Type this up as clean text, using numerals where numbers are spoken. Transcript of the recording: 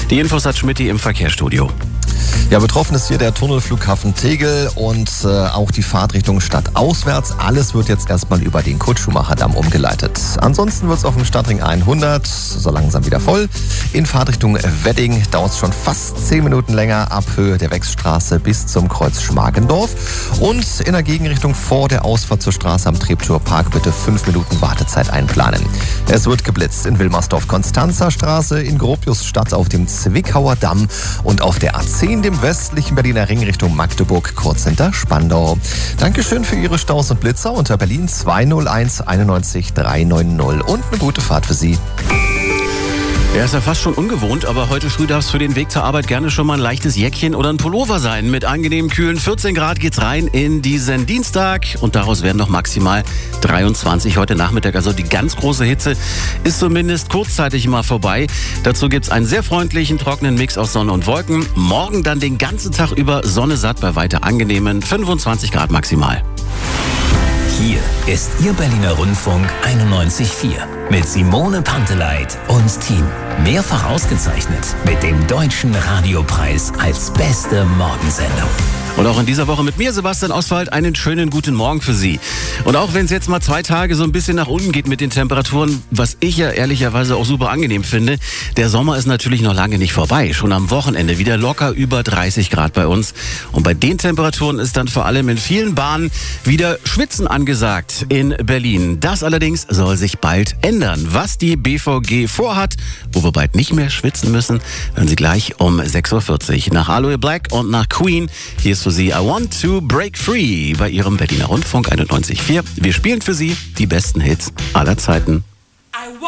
Die Infos hat Schmidti im Verkehrsstudio. Ja, betroffen ist hier der Tunnelflughafen Tegel und auch die Fahrtrichtung stadtauswärts. Alles wird jetzt erstmal über den Kurt-Schumacher-Damm umgeleitet. Ansonsten wird es auf dem Stadtring 100 so langsam wieder voll. In Fahrtrichtung Wedding dauert es schon fast 10 Minuten länger ab Höhe der Wechsstraße bis zum Kreuz Schmargendorf. Und in der Gegenrichtung vor der Ausfahrt zur Straße am Treptower Park bitte 5 Minuten Wartezeit einplanen. Es wird geblitzt in Wilmersdorf-Konstanzer Straße, in Gropiusstadt auf dem Zwickauer Damm und auf der A10 dem westlichen Berliner Ring Richtung Magdeburg, kurz hinter Spandau. Dankeschön für Ihre Staus und Blitzer unter Berlin 201 91 390 und eine gute Fahrt für Sie. Ja, ist ja fast schon ungewohnt, aber heute früh darf es für den Weg zur Arbeit gerne schon mal ein leichtes Jäckchen oder ein Pullover sein. Mit angenehmen kühlen 14 Grad geht's rein in diesen Dienstag und daraus werden noch maximal 23 heute Nachmittag. Also die ganz große Hitze ist zumindest kurzzeitig mal vorbei. Dazu gibt's einen sehr freundlichen, trockenen Mix aus Sonne und Wolken. Morgen dann den ganzen Tag über Sonne satt bei weiter angenehmen 25 Grad maximal. Hier ist Ihr Berliner Rundfunk 91.4 mit Simone Panteleit und Team. Mehrfach ausgezeichnet mit dem Deutschen Radiopreis als beste Morgensendung. Und auch in dieser Woche mit mir, Sebastian Oswald, einen schönen guten Morgen für Sie. Und auch wenn es jetzt mal 2 Tage so ein bisschen nach unten geht mit den Temperaturen, was ich ja ehrlicherweise auch super angenehm finde, der Sommer ist natürlich noch lange nicht vorbei. Schon am Wochenende wieder locker über 30 Grad bei uns. Und bei den Temperaturen ist dann vor allem in vielen Bahnen wieder Schwitzen angesagt in Berlin. Das allerdings soll sich bald ändern. Was die BVG vorhat, wo wir bald nicht mehr schwitzen müssen, hören Sie gleich um 6.40 Uhr. Nach Aloe Black und nach Queen. Hier ist für Sie I Want to Break Free bei Ihrem Berliner Rundfunk 91.4. Wir spielen für Sie die besten Hits aller Zeiten.